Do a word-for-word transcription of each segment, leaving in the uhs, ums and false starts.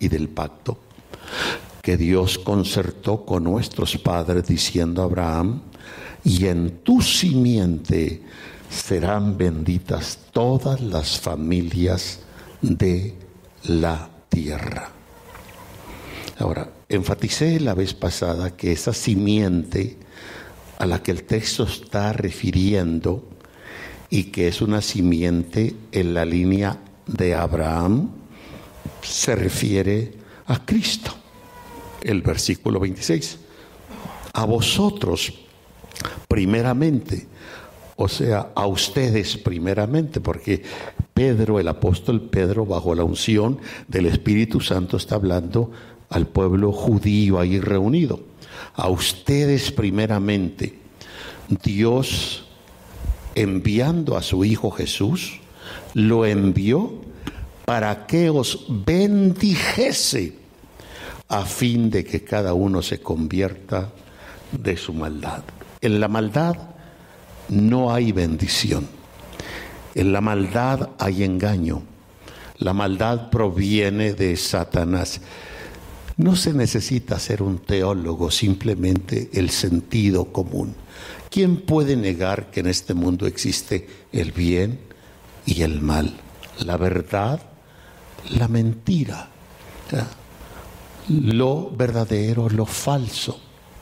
y del pacto que Dios concertó con nuestros padres, diciendo a Abraham: y en tu simiente serán benditas todas las familias de la tierra. Ahora, enfaticé la vez pasada que esa simiente a la que el texto está refiriendo, y que es una simiente en la línea de Abraham, se refiere a Cristo. El versículo veintiséis: a vosotros primeramente, o sea, a ustedes primeramente, porque Pedro, el apóstol Pedro, bajo la unción del Espíritu Santo, está hablando al pueblo judío ahí reunido. A ustedes primeramente, Dios, enviando a su Hijo Jesús, lo envió para que os bendijese, a fin de que cada uno se convierta de su maldad. En la maldad no hay bendición. En la maldad hay engaño. La maldad proviene de Satanás. No se necesita ser un teólogo, simplemente el sentido común. ¿Quién puede negar que en este mundo existe el bien y el mal? La verdad, la mentira, ¿ya? Lo verdadero, lo falso.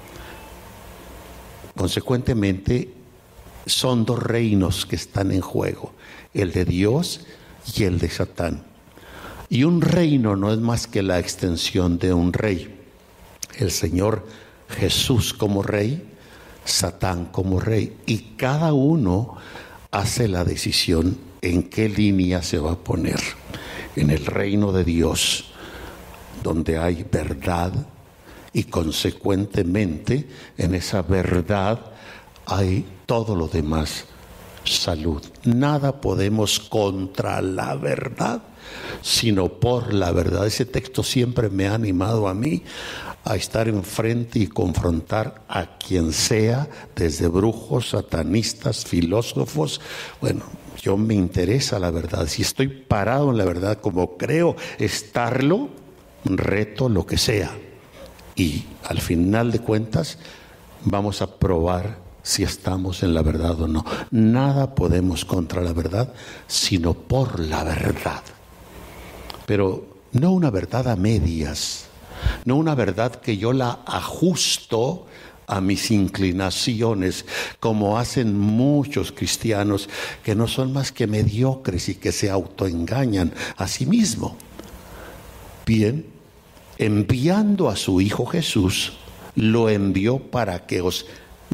Consecuentemente, son dos reinos que están en juego: el de Dios y el de Satán. Y un reino no es más que la extensión de un rey. El Señor Jesús como rey, Satán como rey. Y cada uno hace la decisión en qué línea se va a poner. En el reino de Dios, donde hay verdad, y consecuentemente en esa verdad hay todo lo demás, salud. Nada podemos contra la verdad, sino por la verdad. Ese texto siempre me ha animado a mí a estar enfrente y confrontar a quien sea, desde brujos, satanistas, filósofos. Bueno, yo me interesa la verdad. Si estoy parado en la verdad como creo estarlo, reto lo que sea. Y al final de cuentas vamos a probar si estamos en la verdad o no. Nada podemos contra la verdad, sino por la verdad. Pero no una verdad a medias, no una verdad que yo la ajusto a mis inclinaciones, como hacen muchos cristianos que no son más que mediocres y que se autoengañan a sí mismos. Bien, enviando a su Hijo Jesús, lo envió para que os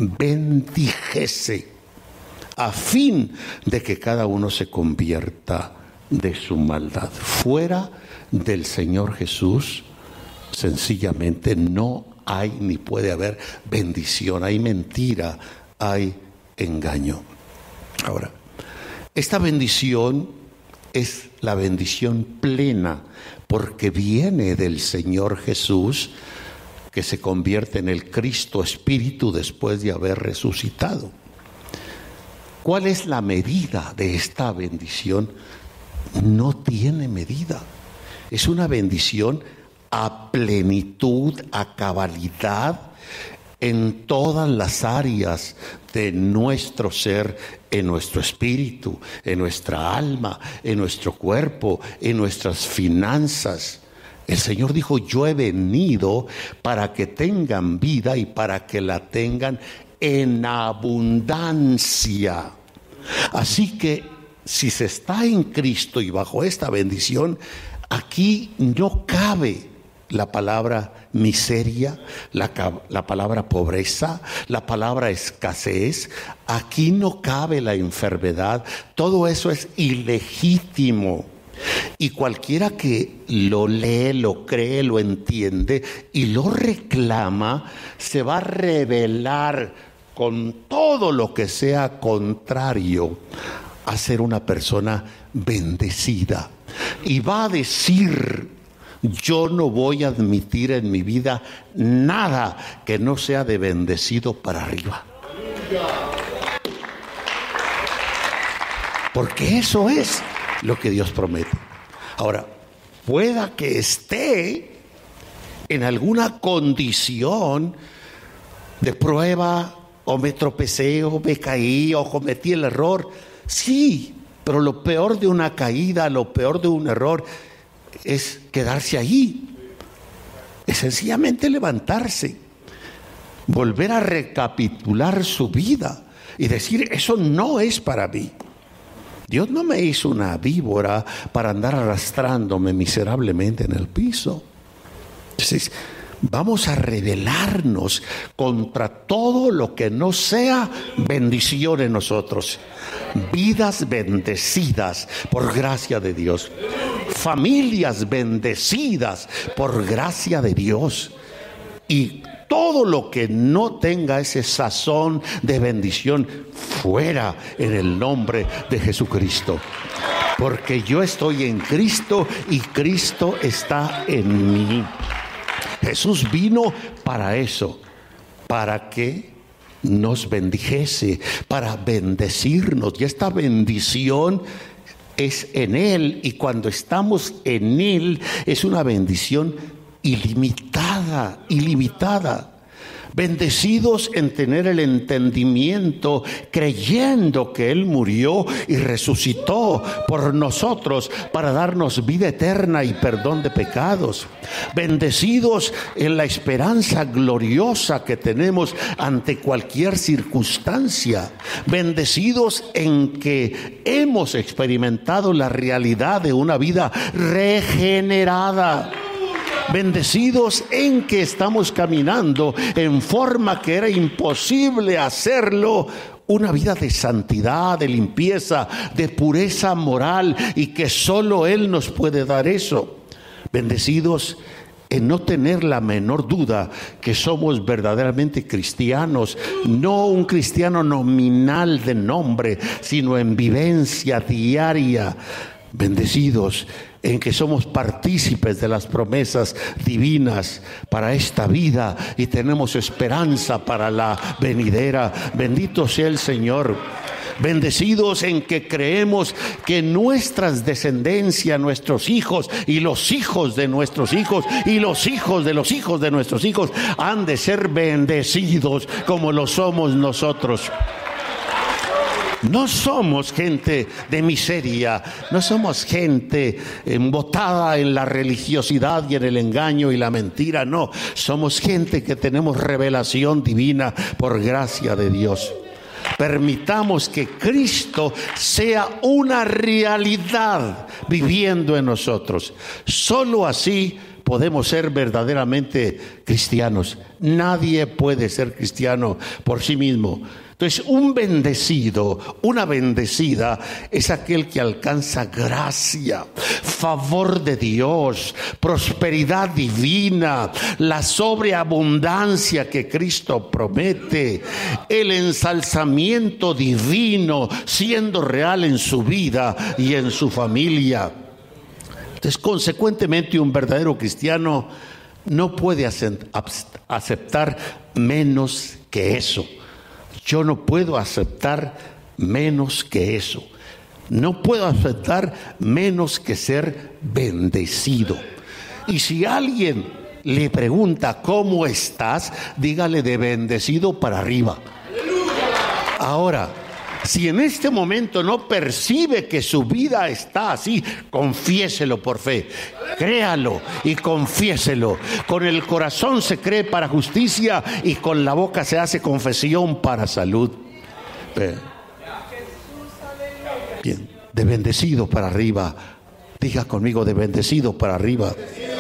bendijese, a fin de que cada uno se convierta de su maldad. Fuera del Señor Jesús, sencillamente no hay ni puede haber bendición. Hay mentira, hay engaño. Ahora, esta bendición es la bendición plena, porque viene del Señor Jesús, que se convierte en el Cristo Espíritu después de haber resucitado. ¿Cuál es la medida de esta bendición? No tiene medida. Es una bendición a plenitud, a cabalidad, en todas las áreas de nuestro ser, en nuestro espíritu, en nuestra alma, en nuestro cuerpo, en nuestras finanzas. El Señor dijo: yo he venido para que tengan vida y para que la tengan en abundancia. Así que si se está en Cristo y bajo esta bendición, aquí no cabe la palabra miseria, la, la palabra pobreza, la palabra escasez. Aquí no cabe la enfermedad. Todo eso es ilegítimo. Y cualquiera que lo lee, lo cree, lo entiende y lo reclama, se va a rebelar con todo lo que sea contrario a ser una persona bendecida. Y va a decir: yo no voy a admitir en mi vida nada que no sea de bendecido para arriba. Porque eso es lo que Dios promete. Ahora, pueda que esté en alguna condición de prueba, o me tropecé, o me caí, o cometí el error. Sí, pero lo peor de una caída, lo peor de un error es quedarse ahí. Es sencillamente levantarse, volver a recapitular su vida y decir, eso no es para mí. Dios no me hizo una víbora para andar arrastrándome miserablemente en el piso. Entonces, vamos a rebelarnos contra todo lo que no sea bendición en nosotros. Vidas bendecidas por gracia de Dios. Familias bendecidas por gracia de Dios. Y todo lo que no tenga ese sazón de bendición, fuera en el nombre de Jesucristo. Porque yo estoy en Cristo y Cristo está en mí. Jesús vino para eso, para que nos bendijese, para bendecirnos. Y esta bendición es en Él, y cuando estamos en Él es una bendición ilimitada, ilimitada. Bendecidos en tener el entendimiento, creyendo que Él murió y resucitó por nosotros para darnos vida eterna y perdón de pecados. Bendecidos en la esperanza gloriosa que tenemos ante cualquier circunstancia. Bendecidos en que hemos experimentado la realidad de una vida regenerada. Bendecidos en que estamos caminando en forma que era imposible hacerlo, una vida de santidad, de limpieza, de pureza moral, y que solo Él nos puede dar eso. Bendecidos en no tener la menor duda que somos verdaderamente cristianos, no un cristiano nominal de nombre, sino en vivencia diaria. Bendecidos en que somos partícipes de las promesas divinas para esta vida y tenemos esperanza para la venidera. Bendito sea el Señor. Bendecidos en que creemos que nuestras descendencias, nuestros hijos y los hijos de nuestros hijos y los hijos de los hijos de nuestros hijos han de ser bendecidos como lo somos nosotros. No somos gente de miseria, no somos gente embotada en la religiosidad y en el engaño y la mentira, no. Somos gente que tenemos revelación divina por gracia de Dios. Permitamos que Cristo sea una realidad viviendo en nosotros. Solo así podemos ser verdaderamente cristianos. Nadie puede ser cristiano por sí mismo. Entonces, un bendecido, una bendecida es aquel que alcanza gracia, favor de Dios, prosperidad divina, la sobreabundancia que Cristo promete, el ensalzamiento divino siendo real en su vida y en su familia. Entonces, consecuentemente, un verdadero cristiano no puede aceptar menos que eso. Yo no puedo aceptar menos que eso. No puedo aceptar menos que ser bendecido. Y si alguien le pregunta ¿cómo estás?, dígale de bendecido para arriba. Ahora, si en este momento no percibe que su vida está así, confiéselo por fe. Créalo y confiéselo. Con el corazón se cree para justicia y con la boca se hace confesión para salud. Bien, de bendecido para arriba. Diga conmigo, de bendecido para arriba.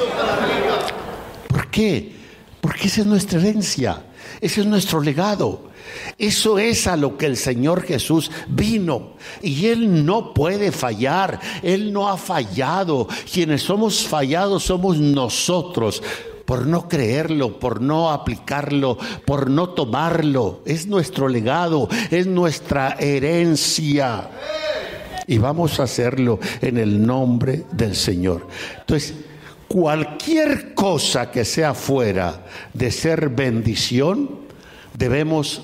¿Por qué? Porque esa es nuestra herencia. Ese es nuestro legado. Eso es a lo que el Señor Jesús vino, y Él no puede fallar. Él no ha fallado. Quienes somos fallados somos nosotros, por no creerlo, por no aplicarlo, por no tomarlo. Es nuestro legado, es nuestra herencia, y vamos a hacerlo en el nombre del Señor. Entonces, cualquier cosa que sea fuera de ser bendición, debemos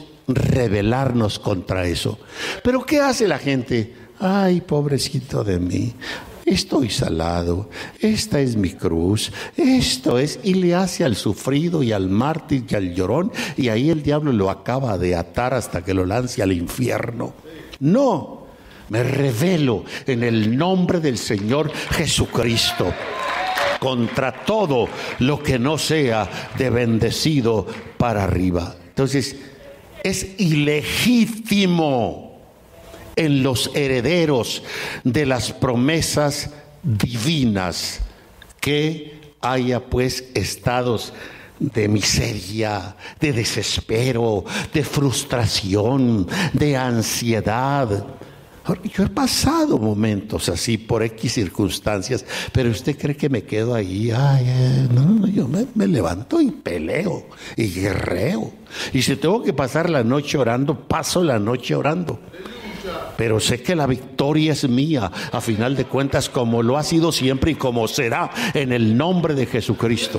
rebelarnos contra eso. Pero ¿qué hace la gente? Ay, pobrecito de mí. estoy salado, esta es mi cruz, esto es, y le hace al sufrido y al mártir y al llorón, y ahí el diablo lo acaba de atar hasta que lo lance al infierno. No, me revelo en el nombre del Señor Jesucristo contra todo lo que no sea de bendecido para arriba. Entonces, es ilegítimo en los herederos de las promesas divinas que haya pues estados de miseria, de desespero, de frustración, de ansiedad. Yo he pasado momentos así por X circunstancias, pero usted cree que me quedo ahí. Ay, eh, no, no, yo me, me levanto y peleo y guerreo. Y si tengo que pasar la noche orando, paso la noche orando. Pero sé que la victoria es mía, a final de cuentas, como lo ha sido siempre y como será, en el nombre de Jesucristo.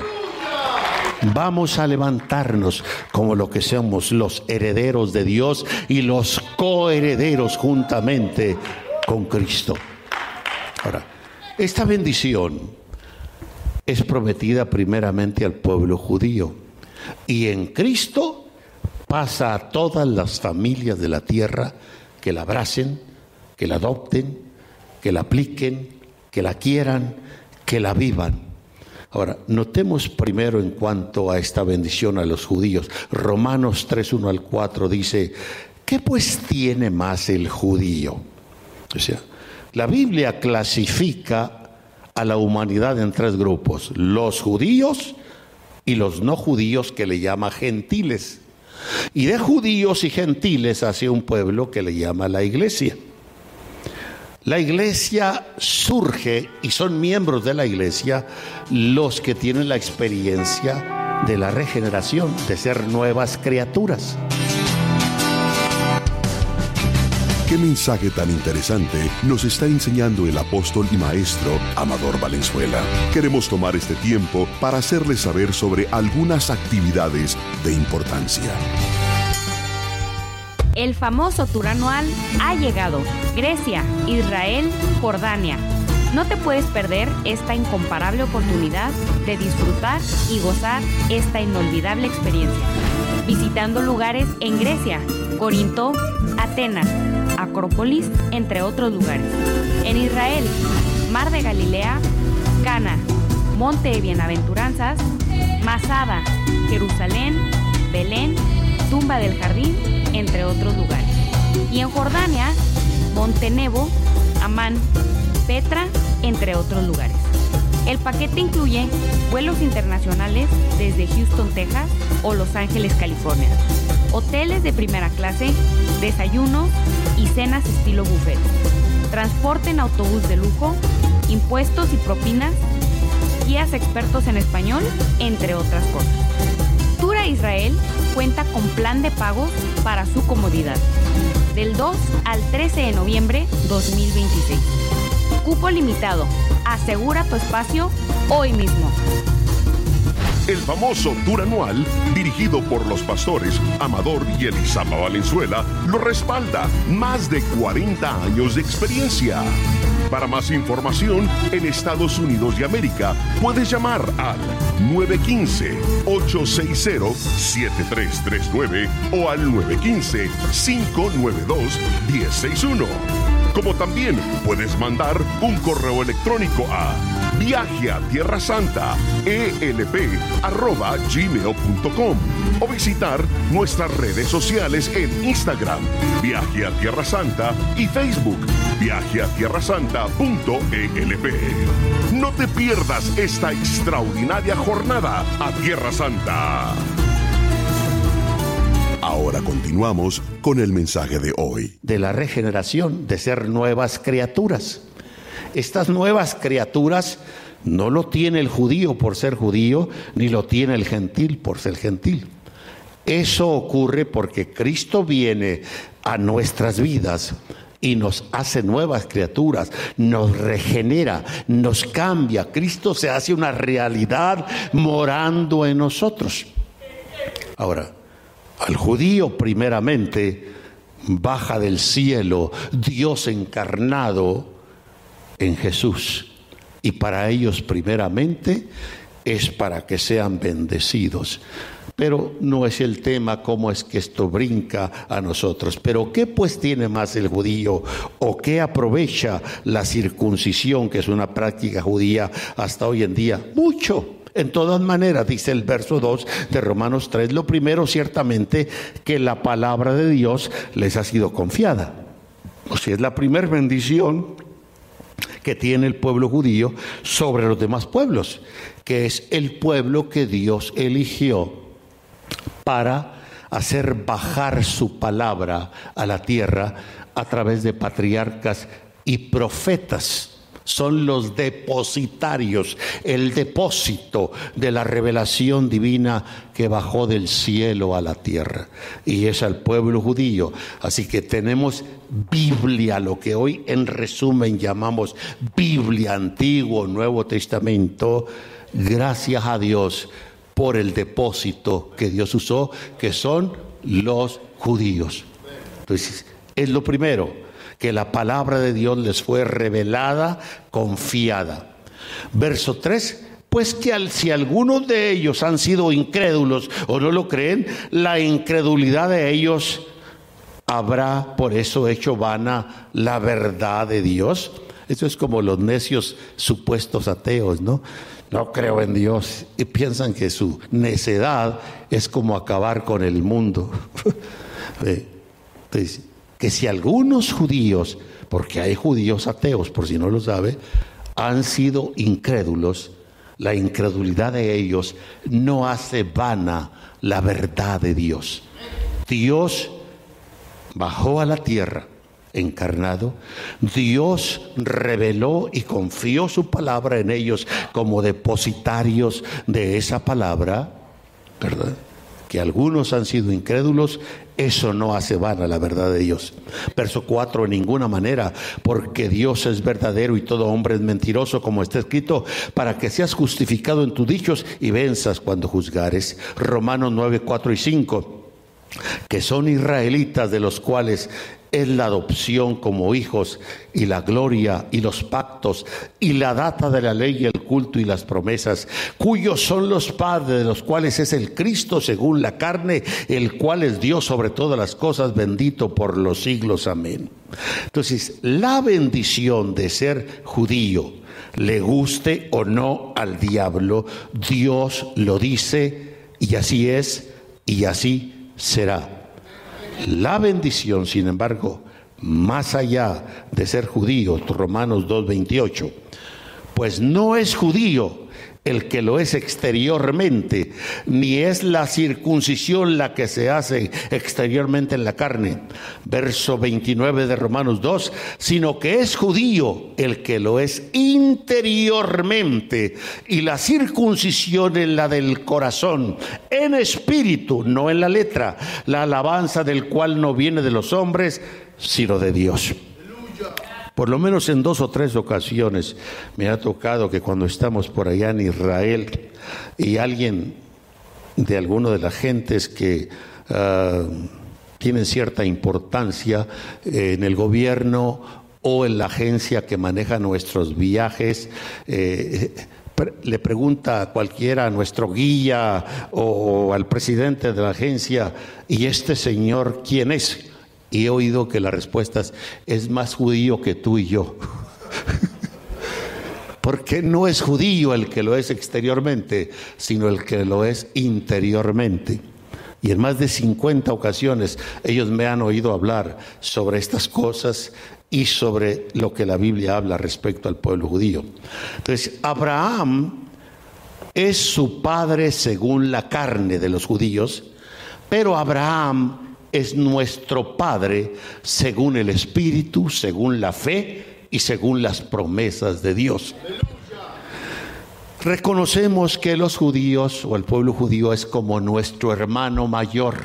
Vamos a levantarnos como lo que somos, los herederos de Dios y los coherederos juntamente con Cristo. Ahora, esta bendición es prometida primeramente al pueblo judío y en Cristo pasa a todas las familias de la tierra que la abracen, que la adopten, que la apliquen, que la quieran, que la vivan. Ahora, notemos primero en cuanto a esta bendición a los judíos. Romanos tres, uno al cuatro dice, ¿qué pues tiene más el judío? O sea, la Biblia clasifica a la humanidad en tres grupos: los judíos y los no judíos, que le llama gentiles. Y de judíos y gentiles hace un pueblo que le llama la iglesia. La iglesia surge y son miembros de la iglesia los que tienen la experiencia de la regeneración, de ser nuevas criaturas. Qué mensaje tan interesante nos está enseñando el apóstol y maestro Amador Valenzuela. Queremos tomar este tiempo para hacerles saber sobre algunas actividades de importancia. El famoso tour anual ha llegado. Grecia, Israel, Jordania. No te puedes perder esta incomparable oportunidad de disfrutar y gozar esta inolvidable experiencia. Visitando lugares en Grecia, Corinto, Atenas, Acrópolis, entre otros lugares. En Israel, Mar de Galilea, Cana, Monte de Bienaventuranzas, Masada, Jerusalén, Belén, Tumba del Jardín, entre otros lugares. Y en Jordania, Monte Nebo, Amán, Petra, entre otros lugares. El paquete incluye vuelos internacionales desde Houston, Texas o Los Ángeles, California, hoteles de primera clase, desayunos y cenas estilo buffet, transporte en autobús de lujo, impuestos y propinas, guías expertos en español, entre otras cosas. Tour a Israel cuenta con plan de pagos para su comodidad, del dos al trece de noviembre dos mil veintiséis. Cupo limitado. Asegura tu espacio hoy mismo. El famoso tour anual, dirigido por los pastores Amador y Elisama Valenzuela, lo respalda más de cuarenta años de experiencia. Para más información, en Estados Unidos de América, puedes llamar al nueve uno cinco, ocho seis cero, siete tres tres nueve o al nueve uno cinco, cinco nueve dos, uno cero seis uno. Como también puedes mandar un correo electrónico a viaje a tierra santa e l p arroba gmail punto com o visitar nuestras redes sociales en Instagram, Viaje a Tierra Santa, y Facebook, viaje a tierra santa punto e l p. No te pierdas esta extraordinaria jornada a Tierra Santa. Ahora continuamos con el mensaje de hoy. De la regeneración, de ser nuevas criaturas. Estas nuevas criaturas no lo tiene el judío por ser judío, ni lo tiene el gentil por ser gentil. Eso ocurre porque Cristo viene a nuestras vidas y nos hace nuevas criaturas, nos regenera, nos cambia. Cristo se hace una realidad morando en nosotros. Ahora, al judío primeramente baja del cielo Dios encarnado en Jesús. Y para ellos primeramente es para que sean bendecidos. Pero no es el tema cómo es que esto brinca a nosotros. Pero ¿qué pues tiene más el judío? ¿O qué aprovecha la circuncisión, que es una práctica judía hasta hoy en día? Mucho. En todas maneras, dice el verso dos de Romanos tres, lo primero ciertamente que la palabra de Dios les ha sido confiada. O sea, es la primera bendición que tiene el pueblo judío sobre los demás pueblos, que es el pueblo que Dios eligió para hacer bajar su palabra a la tierra a través de patriarcas y profetas. Son los depositarios, el depósito de la revelación divina que bajó del cielo a la tierra, y es al pueblo judío. Así que tenemos Biblia, lo que hoy en resumen llamamos Biblia, Antiguo, Nuevo Testamento, gracias a Dios por el depósito que Dios usó, que son los judíos. Entonces, es lo primero, que la palabra de Dios les fue revelada, confiada. Verso tres, pues que al, si algunos de ellos han sido incrédulos o no lo creen, la incredulidad de ellos habrá por eso hecho vana la verdad de Dios. Eso es como los necios supuestos ateos, ¿no? No creo en Dios, y piensan que su necedad es como acabar con el mundo. Entonces, que si algunos judíos, porque hay judíos ateos, por si no lo sabe, han sido incrédulos, la incredulidad de ellos no hace vana la verdad de Dios. Dios bajó a la tierra encarnado, Dios reveló y confió su palabra en ellos como depositarios de esa palabra, ¿verdad? Que algunos han sido incrédulos, eso no hace vana la verdad de Dios. Verso cuatro, en ninguna manera, porque Dios es verdadero y todo hombre es mentiroso, como está escrito, para que seas justificado en tus dichos y venzas cuando juzgares. Romanos nueve, cuatro y cinco, que son israelitas, de los cuales es la adopción como hijos y la gloria y los pactos y la data de la ley y el culto y las promesas, cuyos son los padres, de los cuales es el Cristo según la carne, el cual es Dios sobre todas las cosas, bendito por los siglos. Amén. Entonces, la bendición de ser judío, le guste o no al diablo, Dios lo dice, y así es y así será. La bendición, sin embargo, más allá de ser judío, Romanos dos, veintiocho, pues no es judío el que lo es exteriormente, ni es la circuncisión la que se hace exteriormente en la carne, verso veintinueve de Romanos dos, sino que es judío el que lo es interiormente, y la circuncisión es la del corazón, en espíritu, no en la letra, la alabanza del cual no viene de los hombres, sino de Dios. Por lo menos en dos o tres ocasiones me ha tocado que cuando estamos por allá en Israel y alguien de alguno de las gentes que uh, tienen cierta importancia en el gobierno o en la agencia que maneja nuestros viajes, eh, le pregunta a cualquiera, a nuestro guía o al presidente de la agencia, ¿y este señor quién es? Y he oído que la respuesta es, es más judío que tú y yo. Porque no es judío el que lo es exteriormente, sino el que lo es interiormente. Y en más de cincuenta ocasiones ellos me han oído hablar sobre estas cosas y sobre lo que la Biblia habla respecto al pueblo judío. Entonces, Abraham es su padre según la carne de los judíos, pero Abraham es nuestro Padre según el Espíritu, según la fe y según las promesas de Dios. Reconocemos que los judíos o el pueblo judío es como nuestro hermano mayor.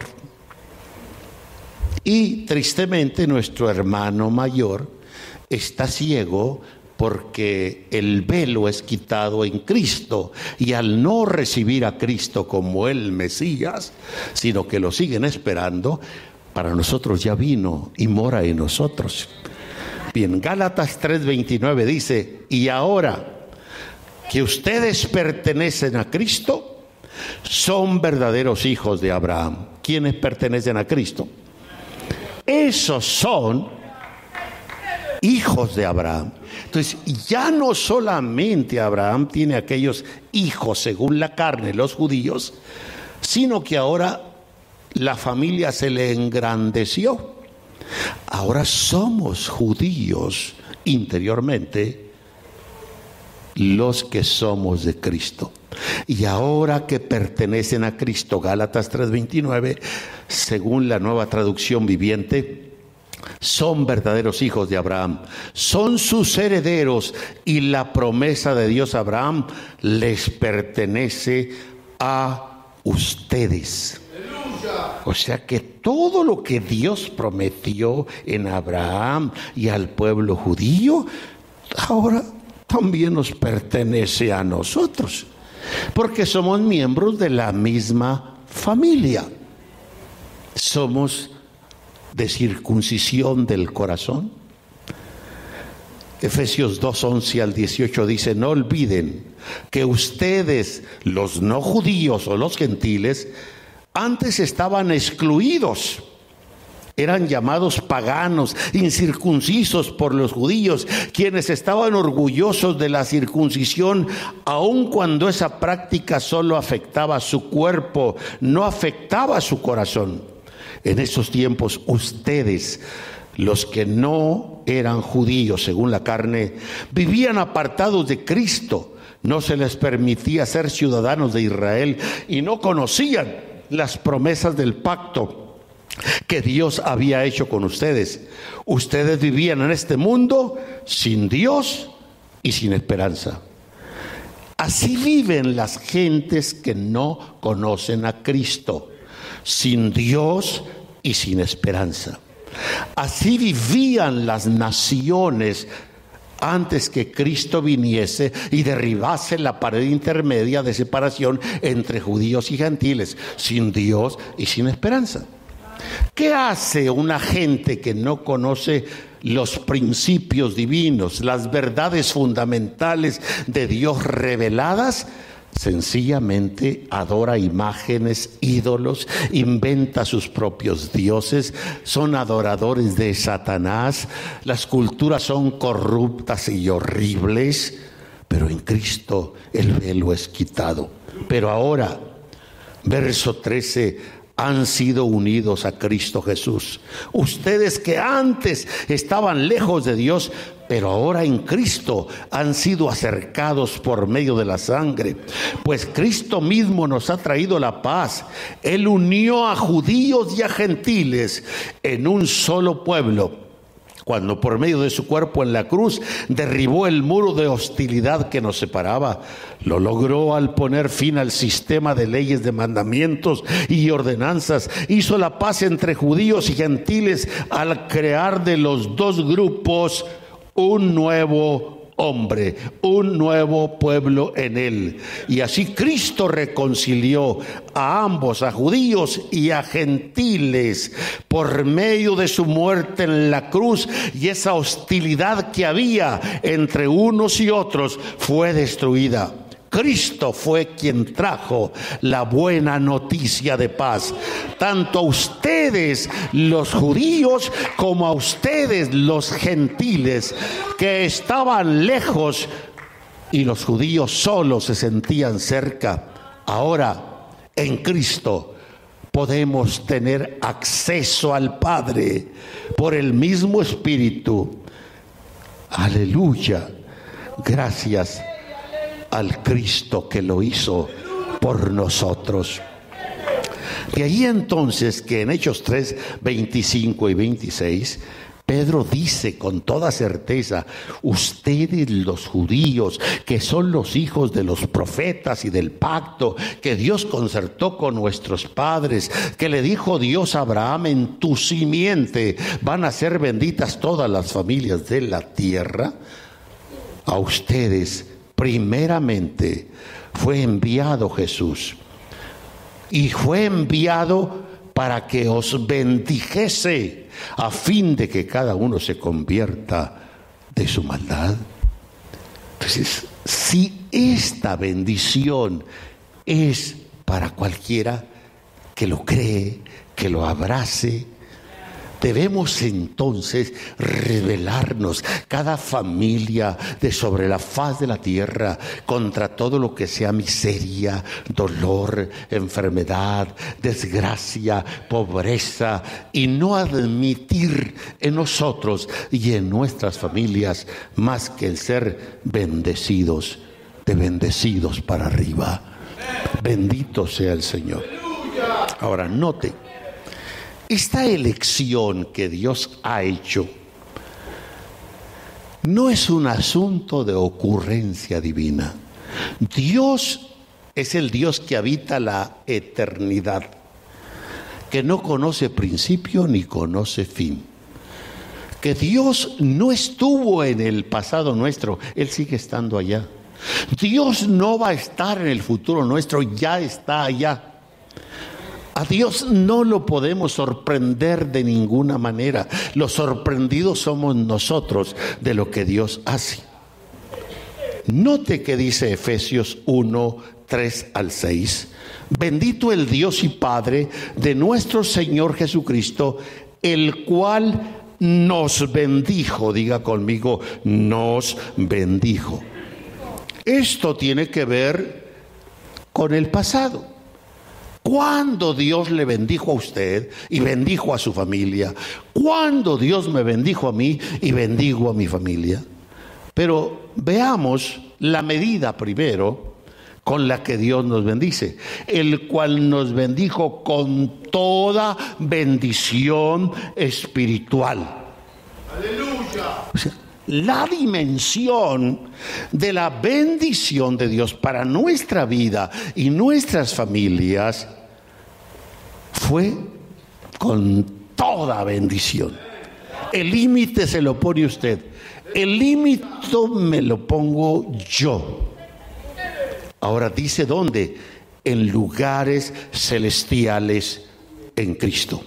Y tristemente nuestro hermano mayor está ciego porque el velo es quitado en Cristo, y al no recibir a Cristo como el Mesías, sino que lo siguen esperando, para nosotros ya vino y mora en nosotros. Bien, Gálatas tres veintinueve dice, y ahora que ustedes pertenecen a Cristo, son verdaderos hijos de Abraham. ¿Quiénes pertenecen a Cristo? Esos son hijos de Abraham. Entonces, ya no solamente Abraham tiene aquellos hijos según la carne, los judíos, sino que ahora la familia se le engrandeció. Ahora somos judíos interiormente los que somos de Cristo. Y ahora que pertenecen a Cristo, Gálatas tres veintinueve, según la Nueva Traducción Viviente, son verdaderos hijos de Abraham, son sus herederos, y la promesa de Dios a Abraham les pertenece a ustedes. O sea que todo lo que Dios prometió en Abraham y al pueblo judío, ahora también nos pertenece a nosotros, porque somos miembros de la misma familia. Somos de circuncisión del corazón. Efesios dos, once al dieciocho dice, no olviden que ustedes, los no judíos o los gentiles, antes estaban excluidos, eran llamados paganos, incircuncisos por los judíos, quienes estaban orgullosos de la circuncisión, aun cuando esa práctica solo afectaba su cuerpo, no afectaba su corazón. En esos tiempos ustedes, los que no eran judíos según la carne, vivían apartados de Cristo. No se les permitía ser ciudadanos de Israel y no conocían las promesas del pacto que Dios había hecho con ustedes. Ustedes vivían en este mundo sin Dios y sin esperanza. Así viven las gentes que no conocen a Cristo, sin Dios y sin esperanza. Así vivían las naciones antes que Cristo viniese y derribase la pared intermedia de separación entre judíos y gentiles, sin Dios y sin esperanza. ¿Qué hace una gente que no conoce los principios divinos, las verdades fundamentales de Dios reveladas? Sencillamente adora imágenes, ídolos, inventa sus propios dioses, son adoradores de Satanás, las culturas son corruptas y horribles, pero en Cristo el velo es quitado. Pero ahora, verso trece, han sido unidos a Cristo Jesús. Ustedes que antes estaban lejos de Dios, pero ahora en Cristo han sido acercados por medio de la sangre. Pues Cristo mismo nos ha traído la paz. Él unió a judíos y a gentiles en un solo pueblo, cuando por medio de su cuerpo en la cruz derribó el muro de hostilidad que nos separaba. Lo logró al poner fin al sistema de leyes, de mandamientos y ordenanzas. Hizo la paz entre judíos y gentiles al crear de los dos grupos un nuevo hombre, un nuevo pueblo en él. Y así Cristo reconcilió a ambos, a judíos y a gentiles, por medio de su muerte en la cruz, y esa hostilidad que había entre unos y otros fue destruida. Cristo fue quien trajo la buena noticia de paz, tanto a ustedes los judíos como a ustedes los gentiles, que estaban lejos y los judíos solo se sentían cerca. Ahora en Cristo podemos tener acceso al Padre por el mismo Espíritu. Aleluya. Gracias al Cristo que lo hizo por nosotros. De ahí entonces que en Hechos tres, veinticinco y veintiséis, Pedro dice con toda certeza: ustedes los judíos, que son los hijos de los profetas y del pacto que Dios concertó con nuestros padres, que le dijo Dios a Abraham, en tu simiente van a ser benditas todas las familias de la tierra. A ustedes primeramente fue enviado Jesús, y fue enviado para que os bendijese, a fin de que cada uno se convierta de su maldad. Entonces, si esta bendición es para cualquiera que lo cree, que lo abrace, debemos entonces rebelarnos, cada familia de sobre la faz de la tierra, contra todo lo que sea miseria, dolor, enfermedad, desgracia, pobreza, y no admitir en nosotros y en nuestras familias más que el ser bendecidos, de bendecidos para arriba. Bendito sea el Señor. Ahora, note, esta elección que Dios ha hecho no es un asunto de ocurrencia divina. Dios es el Dios que habita la eternidad, que no conoce principio ni conoce fin. Que Dios no estuvo en el pasado nuestro, Él sigue estando allá. Dios no va a estar en el futuro nuestro, ya está allá. A Dios no lo podemos sorprender de ninguna manera. Los sorprendidos somos nosotros de lo que Dios hace. Note que dice Efesios uno, tres al seis. Bendito el Dios y Padre de nuestro Señor Jesucristo, el cual nos bendijo. Diga conmigo, nos bendijo. Esto tiene que ver con el pasado. ¿Cuándo Dios le bendijo a usted y bendijo a su familia? ¿Cuándo Dios me bendijo a mí y bendigo a mi familia? Pero veamos la medida primero con la que Dios nos bendice, el cual nos bendijo con toda bendición espiritual. ¡Aleluya! O sea, la dimensión de la bendición de Dios para nuestra vida y nuestras familias fue con toda bendición. El límite se lo pone usted, el límite me lo pongo yo. Ahora dice dónde: en lugares celestiales en Cristo.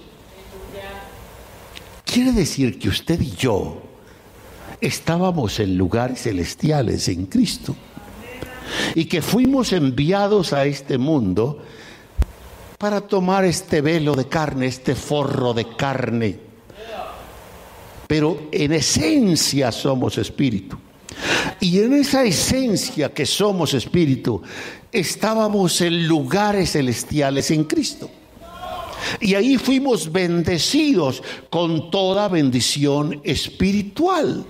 Quiere decir que usted y yo estábamos en lugares celestiales en Cristo y que fuimos enviados a este mundo para tomar este velo de carne, este forro de carne, pero en esencia somos espíritu, y en esa esencia que somos espíritu estábamos en lugares celestiales en Cristo. Y ahí fuimos bendecidos con toda bendición espiritual.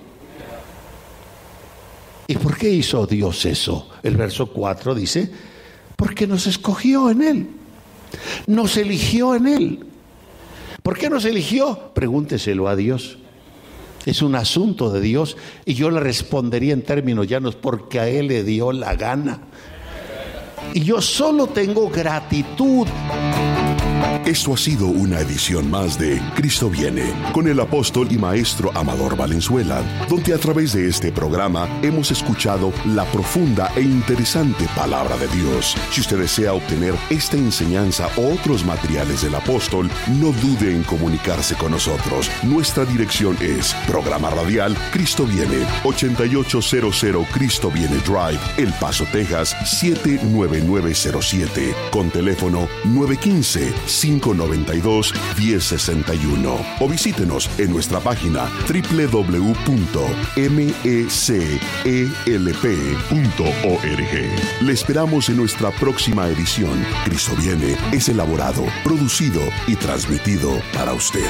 ¿Y por qué hizo Dios eso? El verso cuatro dice: porque nos escogió en Él, nos eligió en Él. ¿Por qué nos eligió? Pregúnteselo a Dios. Es un asunto de Dios, y yo le respondería en términos llanos: porque a Él le dio la gana. Y yo solo tengo gratitud. Esto ha sido una edición más de Cristo Viene, con el apóstol y maestro Amador Valenzuela, donde a través de este programa hemos escuchado la profunda e interesante palabra de Dios. Si usted desea obtener esta enseñanza o otros materiales del apóstol, no dude en comunicarse con nosotros. Nuestra dirección es Programa Radial Cristo Viene, ochenta y ocho cero cero Cristo Viene Drive, El Paso, Texas, siete nueve nueve cero siete, con teléfono nueve uno cinco, cinco nueve dos, uno cero seis uno, o visítenos en nuestra página doble u doble u doble u punto m e c e l p punto org. Le esperamos en nuestra próxima edición. Cristo Viene es elaborado, producido y transmitido para usted.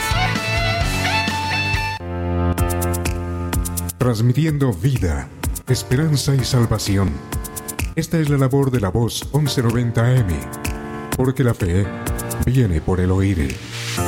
Transmitiendo vida, esperanza y salvación. Esta es la labor de la voz once noventa A M, porque la fe viene por el oír.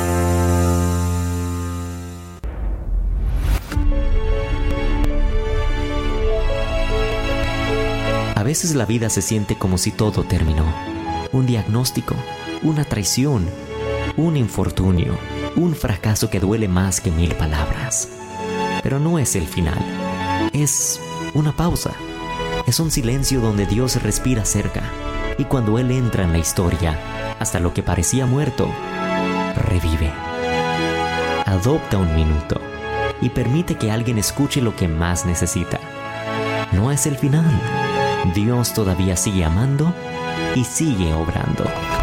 A veces la vida se siente como si todo terminó. Un diagnóstico, una traición, un infortunio, un fracaso que duele más que mil palabras. Pero no es el final, es una pausa. Es un silencio donde Dios respira cerca, y cuando Él entra en la historia, hasta lo que parecía muerto, revive. adopta un minuto y permite que alguien escuche lo que más necesita. No es el final. Dios todavía sigue amando y sigue obrando.